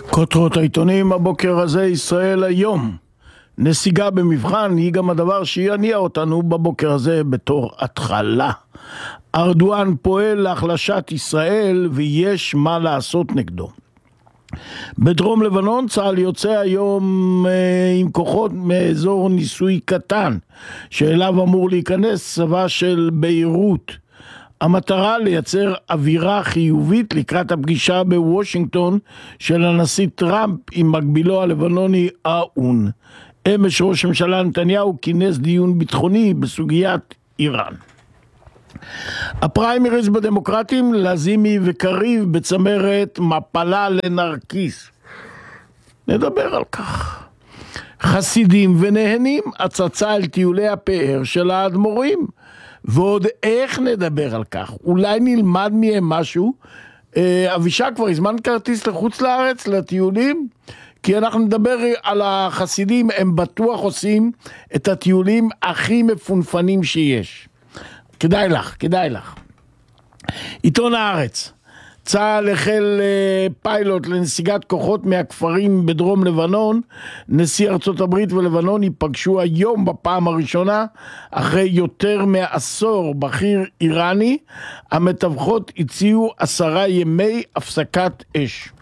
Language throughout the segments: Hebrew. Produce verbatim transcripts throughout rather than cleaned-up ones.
כותרות העיתונים הבוקר הזה, ישראל היום. נסיגה במבחן היא גם הדבר שיניע אותנו בבוקר הזה בתור התחלה. ארדואן פועל להחלשת ישראל ויש מה לעשות נגדו. בדרום לבנון צה"ל יוצא היום אה, עם כוחות מאזור ניסוי קטן שאליו אמור להיכנס צבא של ביירות. המטרה לייצר אווירה חיובית לקראת הפגישה בוושינגטון של הנשיא טראמפ עם מקבילו הלבנוני אאון. אמש ראש הממשלה נתניהו כינס דיון ביטחוני בסוגיית איראן. הפריימריז בדמוקרטים, לזימי וקריב בצמרת מפלה לנרקיס. נדבר על כך. חסידים ונהנים, הצצה על טיולי הפאר של האדמו"רים. ועוד איך נדבר על כך, אולי נלמד מהם משהו. אבישק, כבר הזמן כרטיס לחוץ לארץ לטיולים, כי אנחנו נדבר על החסידים, הם בטוח עושים את הטיולים הכי מפונפנים שיש. כדאי לך, כדאי לך. עיתון הארץ, צה"ל החל פיילוט לנסיגת כוחות מהכפרים בדרום לבנון. נשיא ארצות הברית ולבנון ייפגשו היום בפעם הראשונה אחרי יותר מעשור. בכיר איראני, המתווכות הציעו עשרה ימי הפסקת אש.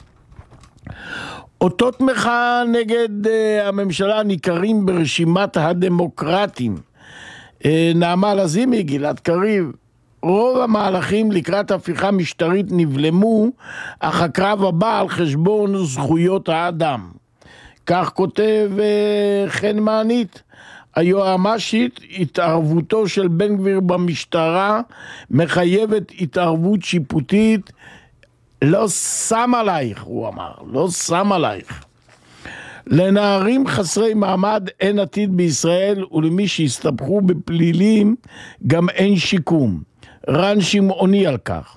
אותות מחאה נגד הממשלה ניכרים ברשימת הדמוקרטים. נעמה לזימי, גלעד קריב. רוב המהלכים לקראת הפיכה משטרית נבלמו, אך הקרב הבא על חשבון זכויות האדם. כך כותב חן מענית. היועמ"שית, התערבותו של בן גביר במשטרה מחייבת התערבות שיפוטית. לא שם עלייך, הוא אמר, לא שם עלייך. לנערים חסרי מעמד אין עתיד בישראל, ולמי שהסתבכו בפלילים גם אין שיקום. רן שמעוני על כך.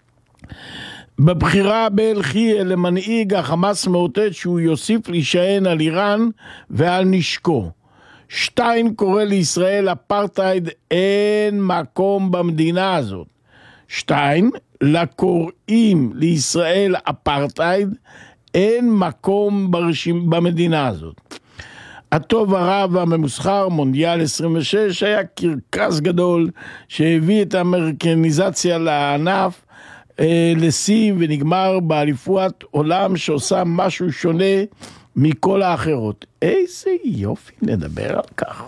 בבחירה באל-חיה למנהיג החמאס מאותת שהוא יוסיף להישען על איראן ועל נשקו. שטיין קורא לישראל אפרטהייד, אין מקום במדינה הזאת. שטיין, לקוראים לישראל אפרטהייד, אין מקום ברשימה במדינה הזאת. הטוב הרב והממוסחר מונדיאל עשרים ושש היה קרקס גדול שהביא את האמריקניזציה לענף אה, לשיא ונגמר באליפות עולם שעושה משהו שונה מכל האחרות. איזה יופי, נדבר על כך.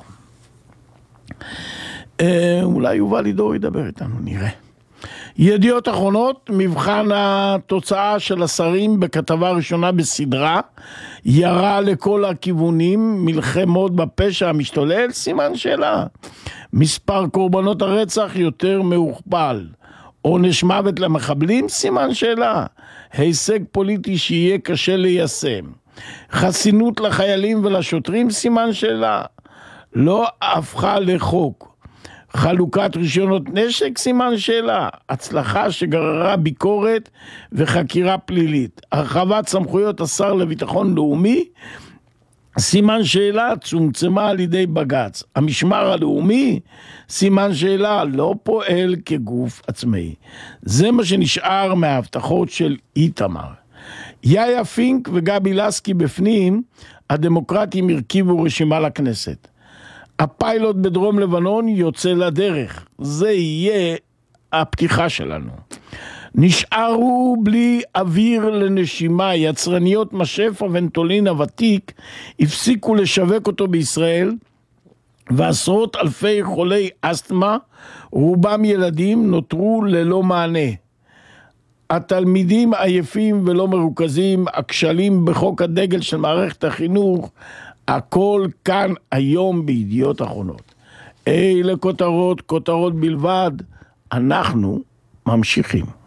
אה, אולי יובל עידו ידבר איתנו, נראה. ידיעות אחרונות, מבחן התוצאה של השרים בכתבה ראשונה בסדרה, ירה לכל הכיוונים, מלחמות בפשע המשתולל, סימן שאלה. מספר קורבנות הרצח יותר מהוכפל. עונש מוות למחבלים, סימן שאלה. הישג פוליטי שיהיה קשה ליישם. חסינות לחיילים ולשוטרים, סימן שאלה. לא הפכה לחוק. חלוקת רישיונות נשק, סימן שאלה. הצלחה שגררה ביקורת וחקירה פלילית. הרחבת סמכויות השר לביטחון לאומי, סימן שאלה, צומצמה על ידי בג"ץ. המשמר הלאומי, סימן שאלה, לא פועל כגוף עצמאי. זה מה שנשאר מההבטחות של איתמר. יאיה פינק וגבי לסקי בפנים, הדמוקרטים הרכיבו רשימה לכנסת. הפיילוט בדרום לבנון יוצא לדרך. זה יהיה הפתיחה שלנו. נשארו בלי אוויר לנשימה. יצרניות משפע ונטולין הוותיק הפסיקו לשווק אותו בישראל, ועשרות אלפי חולי אסתמה, רובם ילדים, נותרו ללא מענה. התלמידים עייפים ולא מרוכזים, הכשלים בחוק הדגל של מערכת החינוך, הכל כאן היום בידיעות אחרונות. אלה כותרות, כותרות בלבד, אנחנו ממשיכים.